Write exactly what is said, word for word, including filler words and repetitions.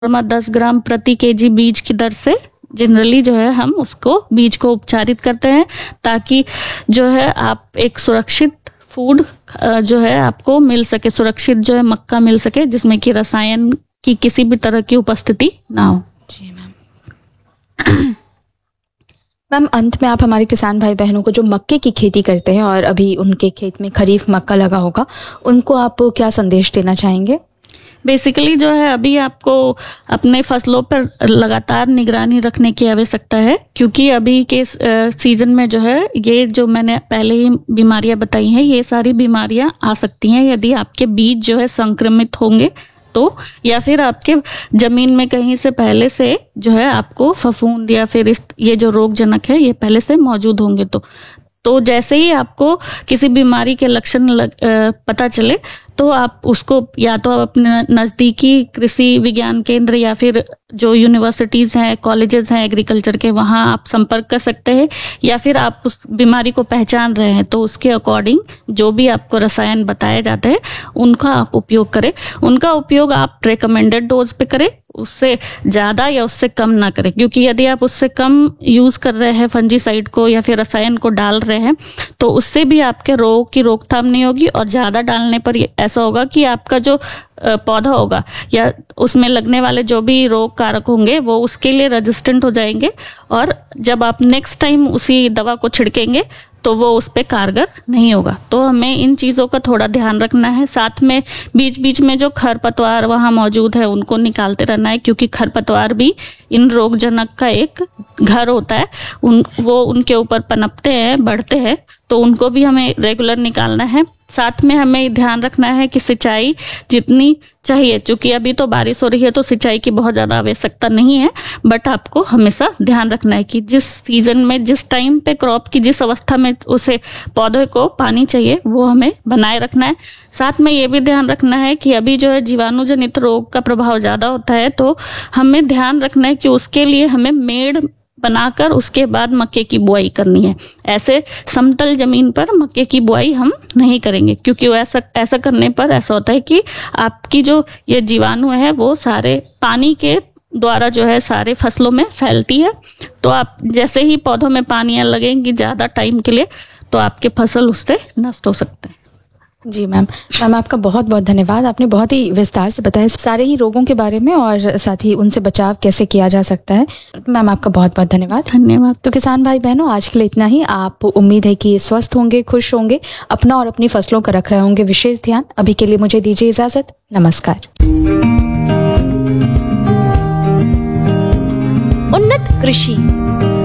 दस ग्राम प्रति केजी बीज की दर से जनरली जो है हम उसको बीज को उपचारित करते हैं, ताकि जो है आप एक सुरक्षित फूड जो है आपको मिल सके, सुरक्षित जो है मक्का मिल सके जिसमें कि रसायन की किसी भी तरह की उपस्थिति ना हो। जी मैम। मैम, अंत में आप हमारे किसान भाई बहनों को जो मक्के की खेती करते हैं और अभी उनके खेत में खरीफ मक्का लगा होगा, उनको आप क्या संदेश देना चाहेंगे? बेसिकली जो है अभी आपको अपने फसलों पर लगातार निगरानी रखने की आवश्यकता है, क्योंकि अभी के सीजन में जो है ये जो मैंने पहले ही बीमारियां बताई हैं, ये सारी बीमारियां आ सकती हैं यदि आपके बीज जो है संक्रमित होंगे तो, या फिर आपके जमीन में कहीं से पहले से जो है आपको फफूंद या फिर इस ये जो रोगजनक है ये पहले से मौजूद होंगे। तो तो जैसे ही आपको किसी बीमारी के लक्षण लग, आ, पता चले तो आप उसको या तो आप अपने नज़दीकी कृषि विज्ञान केंद्र या फिर जो यूनिवर्सिटीज़ हैं, कॉलेजेस हैं एग्रीकल्चर के, वहाँ आप संपर्क कर सकते हैं, या फिर आप उस बीमारी को पहचान रहे हैं तो उसके अकॉर्डिंग जो भी आपको रसायन बताए जाते हैं उनका आप उपयोग करें। उनका उपयोग आप रिकमेंडेड डोज पे करें, उससे ज़्यादा या उससे कम ना करें, क्योंकि यदि आप उससे कम यूज़ कर रहे हैं फंजीसाइड को या फिर रसायन को डाल रहे हैं तो उससे भी आपके रोग की रोकथाम नहीं होगी, और ज़्यादा डालने पर ऐसा होगा कि आपका जो पौधा होगा या उसमें लगने वाले जो भी रोग कारक होंगे वो उसके लिए रेजिस्टेंट हो जाएंगे, और जब आप नेक्स्ट टाइम उसी दवा को छिड़केंगे तो वो उस पर कारगर नहीं होगा। तो हमें इन चीज़ों का थोड़ा ध्यान रखना है। साथ में बीच बीच में जो खरपतवार वहाँ मौजूद है उनको निकालते रहना है, क्योंकि खरपतवार भी इन रोगजनक का एक घर होता है, उन वो उनके ऊपर पनपते हैं, बढ़ते हैं, तो उनको भी हमें रेगुलर निकालना है। साथ में हमें ध्यान रखना है कि सिंचाई जितनी चाहिए, क्योंकि अभी तो बारिश हो रही है तो सिंचाई की बहुत ज़्यादा आवश्यकता नहीं है, बट आपको हमेशा ध्यान रखना है कि जिस सीजन में, जिस टाइम पे क्रॉप की जिस अवस्था में उसे पौधे को पानी चाहिए वो हमें बनाए रखना है। साथ में ये भी ध्यान रखना है कि अभी जो है जीवाणु जनित रोग का प्रभाव ज़्यादा होता है, तो हमें ध्यान रखना है कि उसके लिए हमें मेड़ बनाकर उसके बाद मक्के की बुआई करनी है। ऐसे समतल जमीन पर मक्के की बुआई हम नहीं करेंगे, क्योंकि ऐसा ऐसा करने पर ऐसा होता है कि आपकी जो ये जीवाणु है वो सारे पानी के द्वारा जो है सारे फसलों में फैलती है, तो आप जैसे ही पौधों में पानियाँ लगेंगी ज़्यादा टाइम के लिए तो आपके फसल उससे नष्ट हो सकते हैं। जी मैम। मैम, आपका बहुत बहुत धन्यवाद। आपने बहुत ही विस्तार से बताया सारे ही रोगों के बारे में और साथ ही उनसे बचाव कैसे किया जा सकता है। मैम, आपका बहुत बहुत धन्यवाद। धन्यवाद। तो किसान भाई बहनों, आज के लिए इतना ही। आप उम्मीद है कि स्वस्थ होंगे, खुश होंगे, अपना और अपनी फसलों का रख रहे होंगे विशेष ध्यान। अभी के लिए मुझे दीजिए इजाजत। नमस्कार। उन्नत कृषि